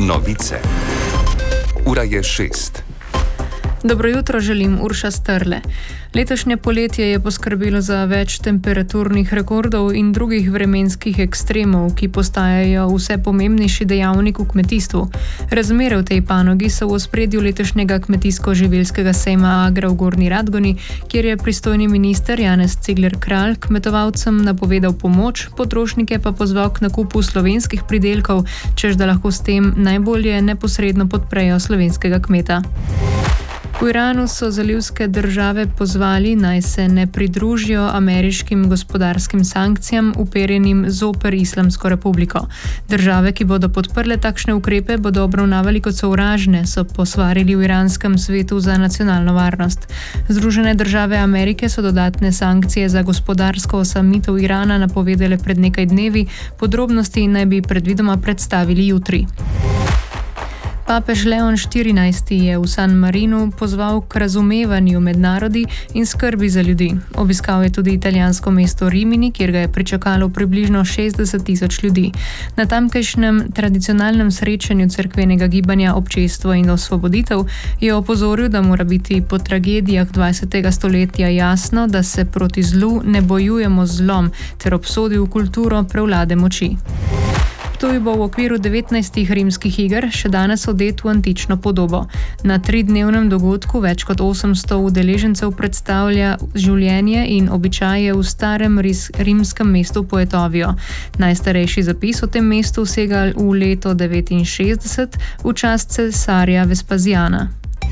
Novice. Ura je 6. Dobro jutro želim, Urša Strle. Letošnje poletje je poskrbelo za več temperaturnih rekordov in drugih vremenskih ekstremov, ki postajajo vse pomembnejši dejavnik v kmetijstvu. Razmere v tej panogi so v ospredju letošnjega kmetijsko-živilskega sejma Agra v Gornji Radgoni, kjer je pristojni minister Janez Cigler Kralj kmetovalcem napovedal pomoč, potrošnike pa pozval k nakupu slovenskih pridelkov, češ da lahko s tem najbolje neposredno podprejo slovenskega kmeta. V Iranu so zalivske države pozvali, naj se ne pridružijo ameriškim gospodarskim sankcijam uperjenim zoper Islamsko republiko. Države, ki bodo podprle takšne ukrepe, bodo obravnavali kot sovražne, so posvarili v iranskem svetu za nacionalno varnost. Združene države Amerike so dodatne sankcije za gospodarsko osamitev Irana napovedale pred nekaj dnevi, podrobnosti naj bi predvidoma predstavili jutri. Papež Leon XIV je v San Marinu pozval k razumevanju med narodi in skrbi za ljudi. Obiskal je tudi italijansko mesto Rimini, kjer ga je pričakalo približno 60.000 ljudi. Na tamkajšnjem tradicionalnem srečanju cerkvenega gibanja Občestvo in osvoboditev je opozoril, da mora biti po tragedijah 20. stoletja jasno, da se proti zlu ne bojujemo z zlom, ter obsodil kulturo prevlade moči. Ptuj bo v okviru 19 rimskih iger še danes odet v antično podobo. Na 3-dnevnem dogodku več kot 800 udeležencev predstavlja življenje in običaje v starem rimskem mestu Poetovio. Najstarejši zapis o tem mestu sega v leto 69 v čast cesarja Vespasiana.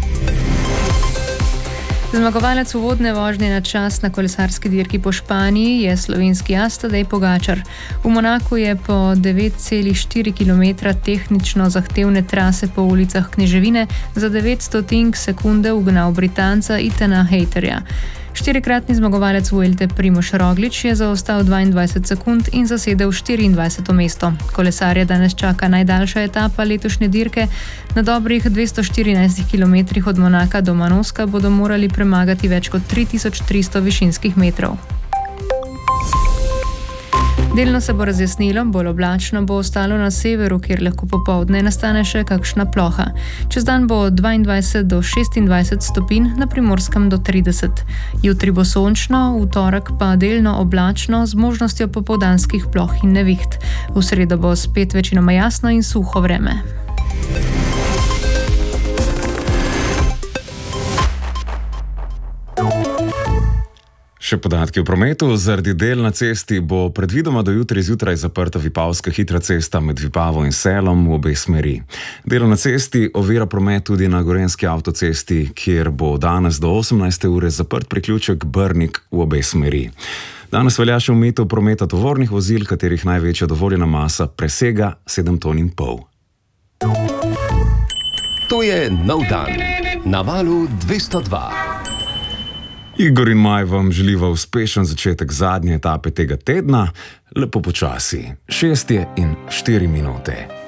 Zmagovalec uvodne vožnje na čas na kolesarski dirki po Španiji je slovenski as Tadej Pogačar. V Monaku je po 9,4 km tehnično zahtevne trase po ulicah Kneževine za 900 sekunde ugnal Britanca Ethana Hayterja. 4-kratni zmagovalec Vuelte Primož Roglič je zaostal 22 sekund in zasedel 24. mesto. Kolesarja danes čaka najdaljša etapa letošnje dirke. Na dobrih 214 km od Monaka do Manoska bodo morali premagati več kot 3300 višinskih metrov. Delno se bo razjasnilo, bolj oblačno bo ostalo na severu, kjer lahko popoldne nastane še kakšna ploha. Čez dan bo 22 do 26 stopinj, na Primorskem do 30. Jutri bo sončno, v torek pa delno oblačno z možnostjo popoldanskih ploh in neviht. V sredo bo spet večinoma jasno in suho vreme. Še podatki o prometu. Zaradi del na cesti bo predvidoma do jutri zjutraj zaprta Vipavska hitra cesta med Vipavo in Selom v obe smeri. Delo na cesti ovira promet tudi na Gorenjski avtocesti, kjer bo danes do 18. ure zaprt priključek Brnik v obe smeri. Danes velja še omejitev prometa tovornih vozil, katerih največja dovoljena masa presega 7,5 ton. To je nov dan na Valu 202. Igor in Maj vam želiva uspešen začetek zadnje etape tega tedna, lepo počasi. 6 je in 4 minute.